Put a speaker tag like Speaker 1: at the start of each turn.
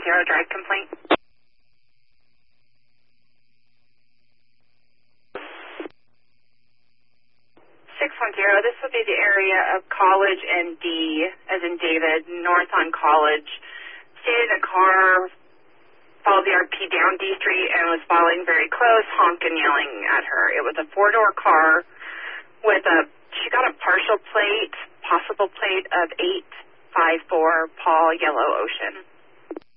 Speaker 1: drive complaint. 610, this would be the area of College and D, as in David, north on College. Stated a car followed the RP down D Street and was following very close, honking, yelling at her. It was a four-door car with she got a partial plate, possible plate of 854 Paul Yellow Ocean.